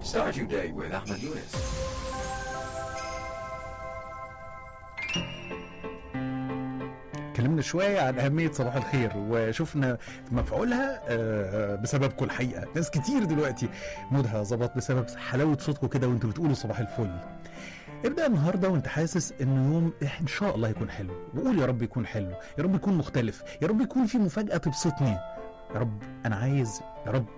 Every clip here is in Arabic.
Start your day with Ahmed Yunus. اتكلمنا شوية عن أهمية صباح الخير وشفنا مفعولها بسببكم الحقيقة. ناس كتير دلوقتي مودها ظبط بسبب حلاوة صوتكم كده وانتوا بتقولوا صباح الفل. ابدأ النهاردة وانت حاسس انه يوم ان شاء الله يكون حلو، وقول يا رب يكون حلو، يا رب يكون مختلف، يا رب يكون في مفاجأة تبسطني. يا رب انا عايز، يا رب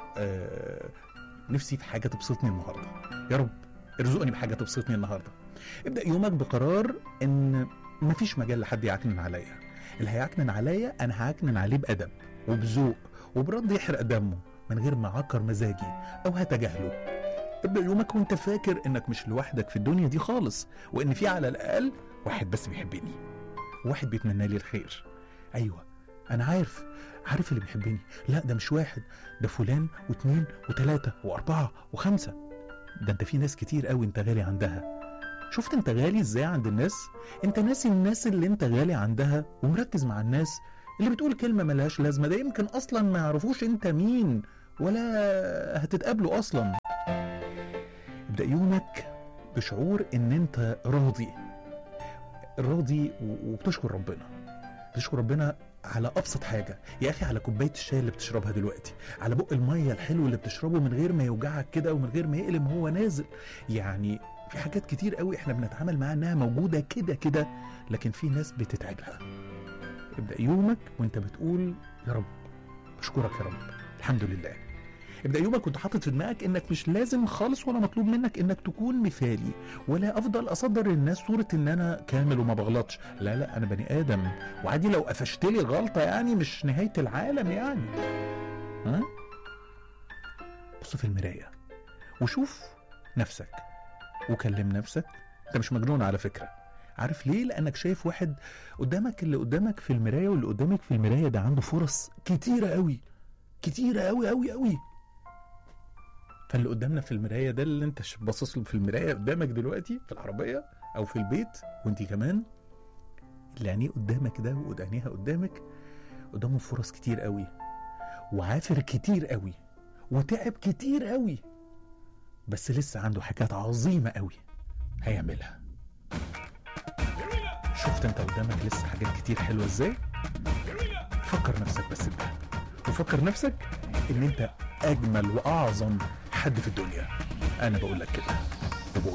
نفسي في حاجة تبسطني النهاردة، يا رب ارزقني بحاجة تبسطني النهاردة. ابدأ يومك بقرار ان مفيش مجال لحد يعكنن عليا. اللي هيعكنن عليا انا هعكنن عليه بأدب وبذوق وبرد يحرق دمه من غير ما اعكر مزاجي او هتجاهله. ابدأ يومك وانت فاكر انك مش لوحدك في الدنيا دي خالص، وان في على الاقل واحد بس بيحبني، واحد بيتمنى لي الخير. ايوه انا عارف اللي بيحبني. لا ده مش واحد، ده فلان واثنين وثلاثة واربعة وخمسة. ده انت في ناس كتير قوي انت غالي عندها. شفت انت غالي ازاي عند الناس؟ انت ناسي الناس اللي انت غالي عندها ومركز مع الناس اللي بتقول كلمة ملهاش لازمة. ده يمكن اصلا ما يعرفوش انت مين ولا هتتقابلوا اصلا. ابدأ يومك بشعور ان انت راضي وبتشكر ربنا. بتشكر ربنا على ابسط حاجة، يا اخي على كوباية الشاي اللي بتشربها دلوقتي، على بق المية الحلو اللي بتشربه من غير ما يوجعك كده ومن غير ما يقلم هو نازل. يعني في حاجات كتير قوي احنا بنتعامل معاها انها موجودة كده لكن في ناس بتتعبها. ابدأ يومك وانت بتقول يا رب اشكرك يا رب الحمد لله. ابدأ يومك وانت حاطط في دماغك انك مش لازم خالص ولا مطلوب منك انك تكون مثالي، ولا افضل اصدر للناس صورة ان انا كامل وما بغلطش. لا انا بني ادم وعادي لو قفشت لي غلطة، يعني مش نهاية العالم يعني. ها بص في المراية وشوف نفسك وكلم نفسك. انت مش مجنون على فكرة. عارف ليه؟ لانك شايف واحد قدامك، اللي قدامك في المراية واللي قدامك في المراية ده عنده فرص كتيرة قوي قوي. فاللي قدامنا في المراية ده اللي انت باصص له في المراية قدامك دلوقتي في العربية او في البيت، وانتي كمان اللي عينيه قدامك ده وعينيها قدامك قدامه فرص كتير قوي، وعافر كتير قوي، وتعب كتير قوي، بس لسه عنده حاجات عظيمة قوي هيعملها. شفت انت قدامك لسه حاجات كتير حلوة ازاي؟ فكر نفسك بس بده، وفكر نفسك ان انت اجمل واعظم حد في الدنيا. انا بقول لك كده.